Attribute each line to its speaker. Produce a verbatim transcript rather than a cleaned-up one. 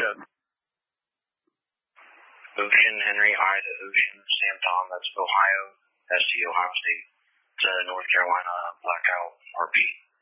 Speaker 1: ahead.
Speaker 2: Ocean Henry, I to Ocean Sam Tom, that's Ohio, S T Ohio State, to North Carolina Blackout R P.